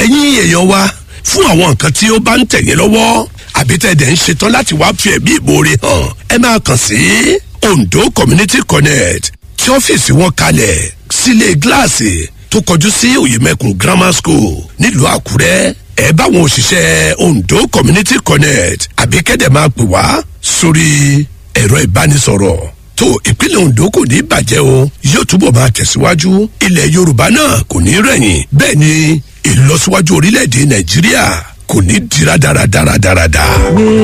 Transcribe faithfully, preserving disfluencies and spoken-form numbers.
ẹ̀yin èèyàn wa fún àwọn nǹkan tí ó bá ń tẹ̀yìn lọ́wọ́ àbí tẹ̀dẹ̀ ń ṣetán láti wá fi ẹ̀mí ìmoore hàn ẹ máa kàn sí Ondo Community Connect tí ọ́fíìsì wọn kalẹ̀ sílé gíláàsì tó kọjú sí Òyèmẹkùn Grammar School nílùú Àkúrẹ́ ẹ báwọn òṣìṣẹ́ Ondo Community Connect àbí kẹ́dẹ̀ máa pè wá sórí ẹ̀rọ ìbánisọ̀rọ̀ tó ìpínlẹ̀ Ondo kò ní bàjẹ́ o yóò túbọ̀ máa tẹ̀síwájú ilẹ̀ Yorùbá náà kò ní rẹ̀yìn bẹ́ẹ̀ ni ìlọsíwájú orílẹ̀-èdè Nàìjíríà kò ní dira dáradára dáradára.